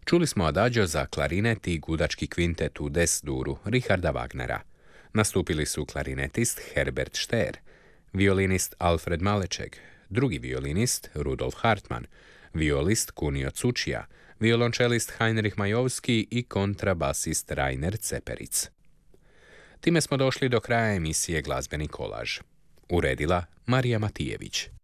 Čuli smo adagio za klarinet i gudački kvintet u des-duru Richarda Wagnera. Nastupili su klarinetist Herbert Stehr, violinist Alfred Maleček, drugi violinist Rudolf Hartmann, violist Kunio Cučija, violončelist Heinrich Majovski i kontrabasist Rainer Ceperic. Time smo došli do kraja emisije Glazbeni kolaž. Uredila Marija Matijević.